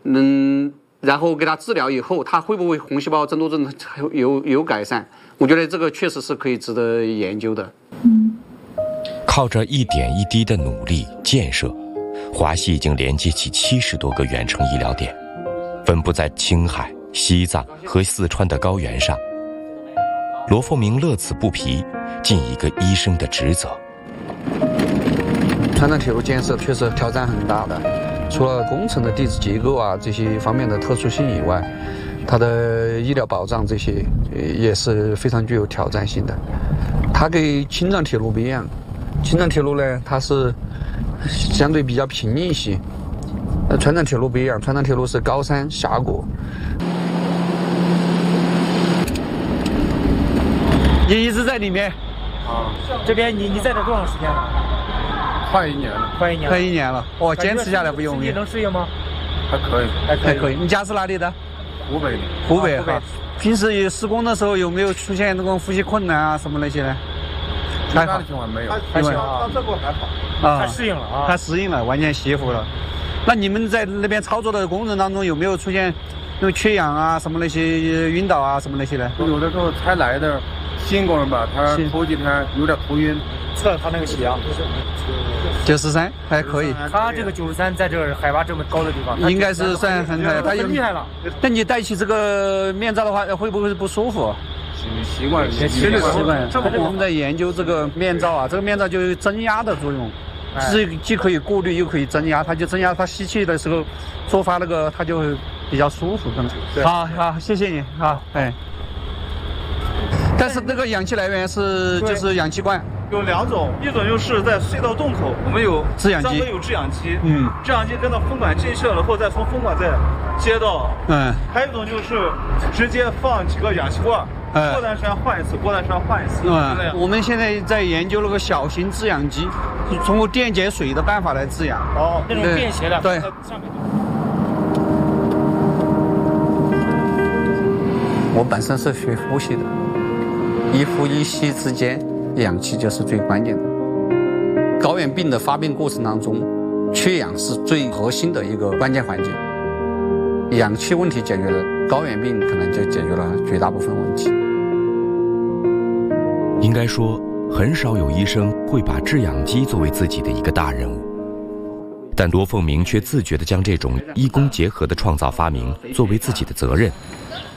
然后给他治疗以后，他会不会红细胞增多症有改善？我觉得这个确实是可以值得研究的。 靠着一点一滴的努力建设，华西已经连接起70多个远程医疗点，分布在青海、西藏和四川的高原上。罗凤鸣乐此不疲，尽一个医生的职责。 川藏铁路建设确实挑战很大的，除了工程的地质结构啊这些方面的特殊性以外，它的医疗保障这些也是非常具有挑战性的。它跟青藏铁路不一样，青藏铁路呢它是相对比较平一些，川藏铁路不一样，川藏铁路是高山峡谷。你一直在里面啊？这边你在这多长时间了？ 快1年了， 快一年了。哦，坚持下来不容易。 你能适应吗？ 还可以。 你家是哪里的？ 湖北的。 湖北哈。平时施工的时候有没有出现那种呼吸困难啊什么那些呢？ 还好，情况没有， 还行啊。这个还好。 他适应了啊。 他适应了，完全习服了。那你们在那边操作的过程当中有没有出现那种缺氧啊什么那些晕倒啊什么那些呢？ 有的时候才来的新工人吧，他头几天有点头晕。 测他那个血压 93还可以。 他这个93在这海拔这么高的地方， 应该是算很厉害。他厉害了。 那你戴起这个面罩的话，会不会不舒服？ 习惯。 我们在研究这个面罩啊，这个面罩就有增压的作用，既可以过滤又可以增压，它就增压，它吸气的时候做发那个它就会比较舒服，可能。好，谢谢你啊，哎。但是这个氧气来源就是氧气罐。 有2种，一种就是在隧道洞口，我们有制氧机， 有制氧机，制氧机跟到风管进去了，然后再从风管再接到，还有一种就是直接放几个氧气罐，过段时间换一次， 我们现在在研究那个小型制氧机，通过电解水的办法来制氧。 那种便携的。 对。我本身是学呼吸的，一呼一吸之间，氧气就是最关键的。高原病的发病过程当中，缺氧是最核心的一个关键环节。氧气问题解决了，高原病可能就解决了绝大部分问题。 应该说，很少有医生会把制氧机作为自己的一个大任务，但罗凤鸣却自觉地将这种医工结合的创造发明作为自己的责任。